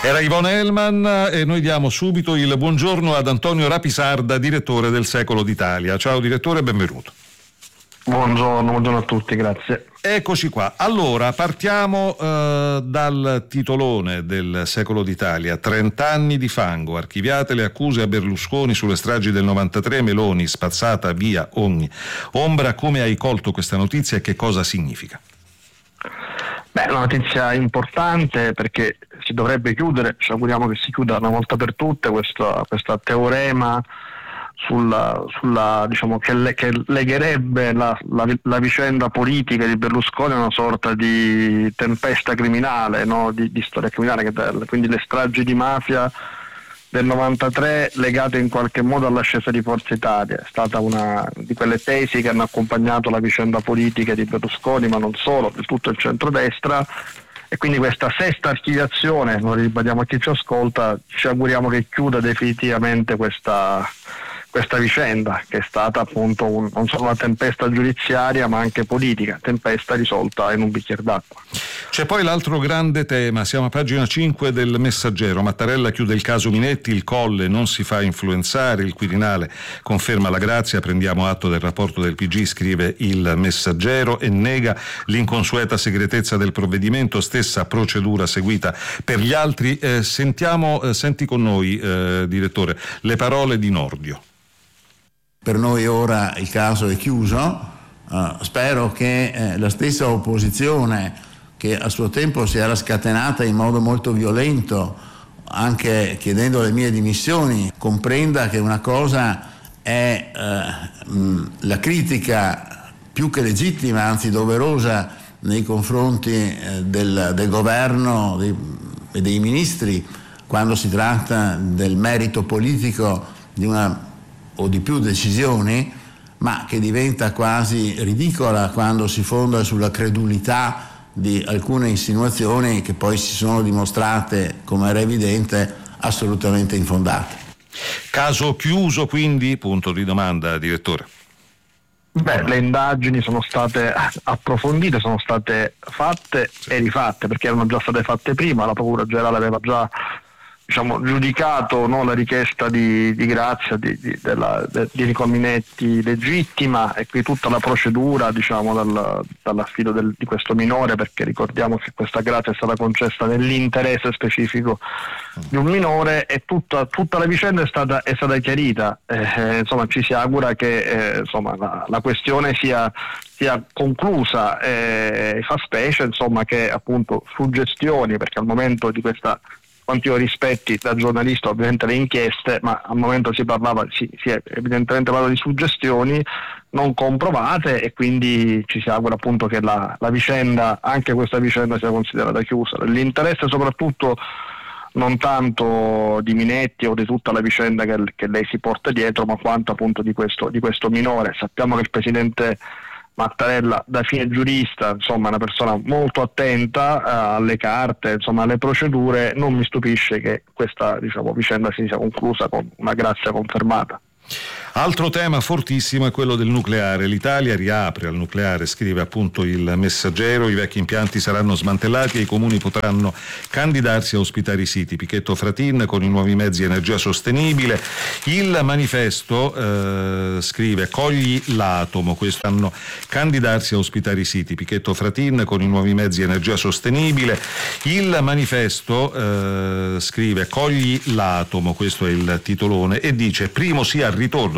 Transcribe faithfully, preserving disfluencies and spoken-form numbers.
Era Ivone Hellman e noi diamo subito il buongiorno ad Antonio Rapisarda, direttore del Secolo d'Italia. Ciao direttore, benvenuto. Buongiorno, buongiorno a tutti, grazie. Eccoci qua. Allora, partiamo eh, dal titolone del Secolo d'Italia. trent'anni di fango, archiviate le accuse a Berlusconi sulle stragi del novantatré, Meloni spazzata via ogni ombra. Come hai colto questa notizia e che cosa significa? Beh, è una notizia importante perché si dovrebbe chiudere, ci auguriamo che si chiuda una volta per tutte questo, questo teorema sulla, sulla diciamo che, le, che legherebbe la, la, la vicenda politica di Berlusconi a una sorta di tempesta criminale, no? di, di storia criminale, che, quindi le stragi di mafia del novantatré legate in qualche modo all'ascesa di Forza Italia. È stata una di quelle tesi che hanno accompagnato la vicenda politica di Berlusconi, ma non solo, di tutto il centrodestra, e quindi questa sesta archiviazione, lo ribadiamo a chi ci ascolta, ci auguriamo che chiuda definitivamente questa questa vicenda, che è stata appunto un, non solo una tempesta giudiziaria ma anche politica, tempesta risolta in un bicchiere d'acqua. C'è poi l'altro grande tema, siamo a pagina cinque del Messaggero. Mattarella chiude il caso Minetti, il Colle non si fa influenzare, il Quirinale conferma la grazia, prendiamo atto del rapporto del P G, scrive il Messaggero, e nega l'inconsueta segretezza del provvedimento, stessa procedura seguita per gli altri. Eh, sentiamo, eh, senti con noi, eh, direttore, le parole di Nordio. Per noi ora il caso è chiuso, uh, spero che eh, la stessa opposizione che a suo tempo si era scatenata in modo molto violento, anche chiedendo le mie dimissioni, comprenda che una cosa è uh, mh, la critica più che legittima, anzi doverosa, nei confronti eh, del, del governo dei, e dei ministri quando si tratta del merito politico di una o di più decisioni, ma che diventa quasi ridicola quando si fonda sulla credulità di alcune insinuazioni che poi si sono dimostrate, come era evidente, assolutamente infondate. Caso chiuso quindi, punto di domanda, direttore. Beh, le indagini sono state approfondite, sono state fatte e rifatte, perché erano già state fatte prima, la Procura Generale aveva già diciamo giudicato, no, la richiesta di, di grazia di, di, della, de, di Enrico Minetti legittima, e qui tutta la procedura diciamo dal, dall'affido del, di questo minore, perché ricordiamo che questa grazia è stata concessa nell'interesse specifico di un minore, e tutta, tutta la vicenda è stata, è stata chiarita. Eh, insomma ci si augura che eh, insomma la, la questione sia sia conclusa, e eh, fa specie insomma che appunto suggestioni, perché al momento di questa, quanto io rispetti da giornalista ovviamente le inchieste, ma al momento si parlava, si, si è evidentemente parlato di suggestioni non comprovate, e quindi ci si augura appunto che la, la vicenda, anche questa vicenda, sia considerata chiusa. L'interesse soprattutto non tanto di Minetti o di tutta la vicenda che, che lei si porta dietro, ma quanto appunto di questo, di questo minore. Sappiamo che il presidente Mattarella, da fine giurista, insomma, è una persona molto attenta uh, alle carte, insomma, alle procedure. Non mi stupisce che questa, diciamo, vicenda si sia conclusa con una grazia confermata. Altro tema fortissimo è quello del nucleare. L'Italia riapre al nucleare, scrive appunto il Messaggero. I vecchi impianti saranno smantellati e i comuni potranno candidarsi a ospitare i siti. Pichetto Fratin con i nuovi mezzi energia sostenibile. Il Manifesto eh, scrive cogli l'atomo, quest'anno candidarsi a ospitare i siti. Pichetto Fratin con i nuovi mezzi energia sostenibile. Il Manifesto eh, scrive cogli l'atomo, questo è il titolone, e dice primo sia il ritorno